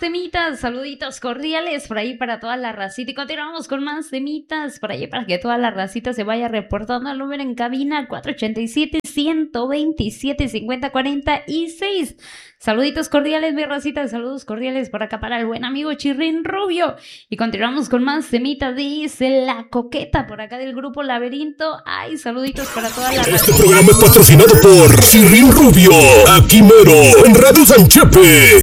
temitas, saluditos cordiales por ahí para toda la racita y continuamos con más temitas por ahí para que toda la racita se vaya reportando al número en cabina 487-127-5046. Saluditos cordiales, mi racita, saludos cordiales por acá para el buen amigo Chirrín Rubio y continuamos con más temitas, dice La Coqueta por acá del grupo Laberinto. Ay, saluditos para toda la racita. Programa es patrocinado por Chirrín Rubio, aquí mero, en Radio Sanchepe.